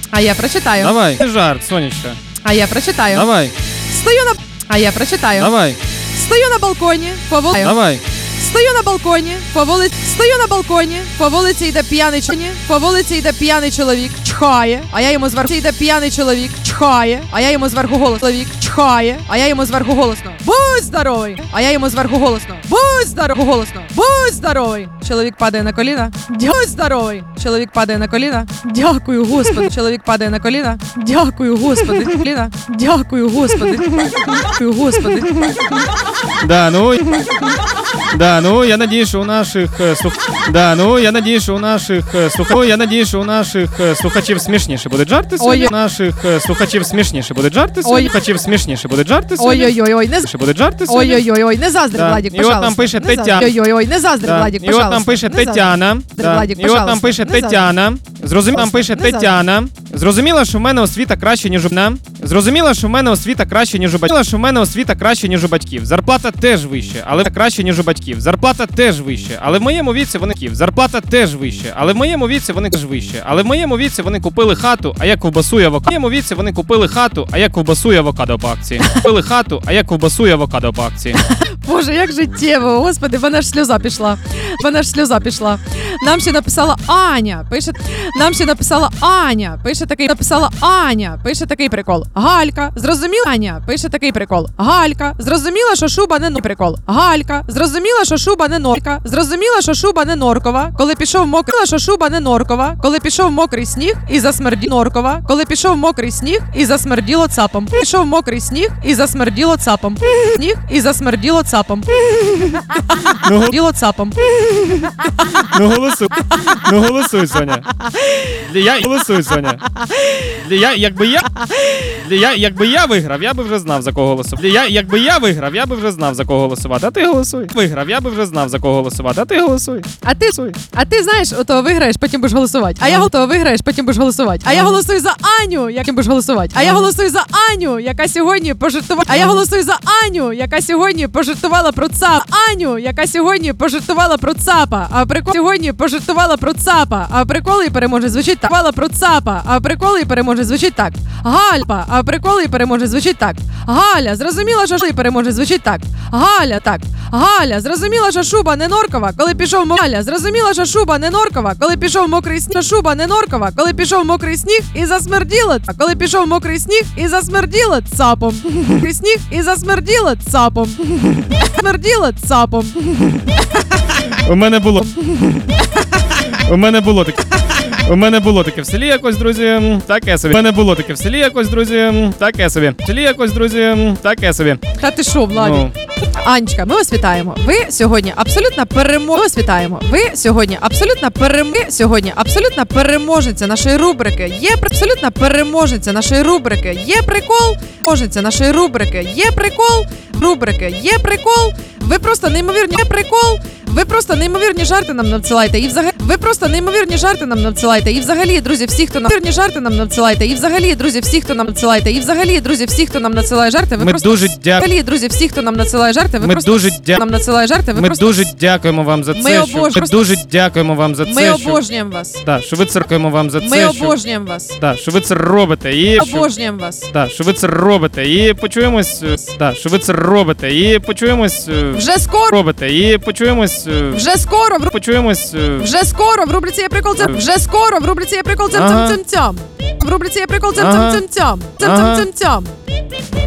А я прочитаю. Давай. Не жарт, Сонечка. А я прочитаю. Давай. Стою на... А я прочитаю. Давай. Стою на балконі, по вулиці. Давай. Стою на балконі, по вулиці. Стою на балконі, по вулиці йде п'яний чоловік. По вулиці йде п'яний чоловік, чхає. А я йому зверху йде п'яний чоловік, чхає. А я йому зверху голосно. Чоловік чхає. А я йому зверху голосно. Будь здоровий. А я йому зверху голосно. Будь здоровий. Голосно. Будь здоровий. Чоловік падає на коліна. Будь здоровий. Чоловік падає на коліна. Дякую, Господи. Чоловік падає на коліна. Дякую, Господи. Коліна. Дякую, Господи. Дякую, Господи. Да, ну я надеюсь, что у наших слухачів смішніше будуть жарти сьогодні. Ой. Наших слухачів смішніше будуть жарти сьогодні. Ой. Слухачів смішніше будуть жарти сьогодні. Ой-ой-ой, не Будуть жарти сьогодні. Ой-ой-ой, не заздрь, Да. Владик, І от пожалуйста. нам пише Не заздрь. Тетяна. Ой-ой-ой, не заздрь, Да. Владик, І пожалуйста. от нам пише Не заздрь. Тетяна. Да. Владик, І от нам пожалуйста. пише Не заздрь. Тетяна. Зрозуміло, нам пише Не заздрь. Тетяна. Зрозуміло, що в мене освіта краще, ніж у мене. Зрозуміло, що в мене освіта краще, ніж у батьків. Що в мене освіта краще, ніж у батьків. Зарплата теж вище, але краще, ніж у батьків. Зарплата теж вище, але в моєму віці вони зарплата теж вище, але в моєму віці вони теж вище. Але в моєму віці вони купили хату, а я ковбасу і авокадо. В моєму віці вони купили хату, а я ковбасу і авокадо по акції. Купили хату, а я ковбасу і авокадо по акції. Боже, як життєво, господи, вона ж сльоза пішла. Вона ж сльоза пішла. Нам ще написала Аня, пише, пише такий прикол. Галька, зрозуміла, Аня, пише такий прикол. Галька, зрозуміла, що шуба не прикол. Галька, зрозуміла, що шуба не норка. Зрозуміла, що шуба не норкова. Коли пішов мокрий, що шуба не норкова. Коли пішов мокрий сніг і засмерділо норкова. Коли пішов мокрий сніг і засмерділо цапом. Пішов мокрий сніг і засмерділо цапом. Сніг і засмерділо цапом. Діло цапом. Ну голосуй, Соня. Голосуй, Соня. Якби я виграв, я би вже знав, за кого голосувати. Якби я виграв, я би вже знав, за кого голосувати. А ти голосуй. Виграв, я би вже знав, за кого голосувати. А ти голосуй. А ти знаєш, ото виграєш, потім будеш голосувати. А я ото виграєш, потім будеш голосувати. А я голосую за Аню, яким будеш голосувати. А я голосую за Аню, яка сьогодні пожартувала. А я голосую за Аню, яка сьогодні пожартувала про цапа. Аню, яка сьогодні пожартувала про цапа. А прикол сьогодні пожартувала про цапа. А прикол і переможе звучить так. Пала про цапа. А прикол і переможе звучить так. Гальпа. А прикол і переможе звучить так. Галя, зрозуміла, що і переможе звучить так. Галя, так. Галя, зрозуміла, що шуба не норкова, коли пішов Галя, зрозуміла, що шуба не норкова, коли пішов мокрий сніг. Шуба не норкова, коли пішов мокрий сніг і засмерділо. Коли пішов мокрий сніг і засмерділо цапом. Мокрий сніг і засмерділо цапом. Смерділо цапом. У мене було таке в селі якось, друзі, таке собі. У мене було таке в селі якось, друзі, таке собі. В селі якось, друзі, таке собі. Та ти що, Владик? Ну. Анечка, ми вас вітаємо. Ви сьогодні абсолютно вітаємо. Ви сьогодні абсолютно переможниця нашої рубрики. Є абсолютно переможниця нашої рубрики. Є прикол. Переможниця нашої рубрики. Є прикол. Рубрики. Є прикол. Ви просто неймовірні прикол. Ви просто неймовірні жарти нам надсилайте. І взагалі, ви просто неймовірні жарти нам надсилайте. І взагалі, друзі, всі, хто нам неймовірні жарти нам надсилайте. І взагалі, друзі, всі, хто нам надсилайте. І взагалі, друзі, всі, хто нам надсилає жарти, ви Ми просто дуже дякуємо. Взагалі, друзі, всі, хто нам надсилає жарти, ви Ми просто дуже нам надсилає жарти, ви Ми просто дуже дякуємо вам за це. Ми обожнюємо. Ми дуже дякуємо вам за це. ми обожнюємо вас. Да, що ви церкуємо вам за це. Ми обожнюємо вас. Да, що ви це робите. І Обожнюємо вас. Да, що ви це робите. І почуємось. Да, що ви це робите. І почуємось. Вже скоро. Робите. І почуємось. Вже скоро. Почуємось. Вже скоро в рубриці є прикол. Вже скоро в рубриці є прикол. Ага. В рубриці є прикол. Ага. Цям.